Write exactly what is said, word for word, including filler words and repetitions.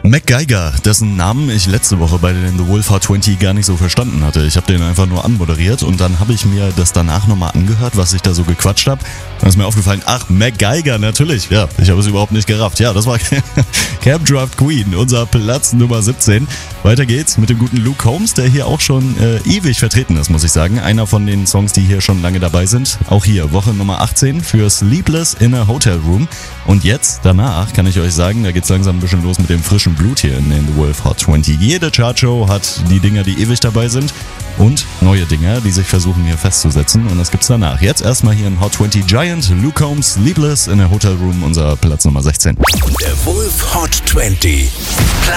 MacGyver, dessen Namen ich letzte Woche bei den The Wolf Hot zwanzig gar nicht so verstanden hatte. Ich habe den einfach nur anmoderiert und dann habe ich mir das danach nochmal angehört, was ich da so gequatscht habe. Dann ist mir aufgefallen, ach, MacGyver, natürlich. Ja, ich habe es überhaupt nicht gerafft. Ja, das war Camp Draft Queen, unser Platz Nummer siebzehn. Weiter geht's mit dem guten Luke Combs, der hier auch schon äh, ewig vertreten ist, muss ich sagen. Einer von den Songs, die hier schon lange dabei sind. Auch hier, Woche Nummer achtzehn für Sleepless in a Hotel Room. Und jetzt, danach, kann ich euch sagen, da geht's langsam ein bisschen los mit dem frischen Blut hier in den The Wolf Hot zwanzig. Jede Chartshow hat die Dinger, die ewig dabei sind und neue Dinger, die sich versuchen hier festzusetzen. Und das gibt's danach. Jetzt erstmal hier ein Hot zwanzig Giant, Luke Combs, Sleepless in a Hotel Room, unser Platz Nummer sechzehn. Der Wolf Hot zwanzig.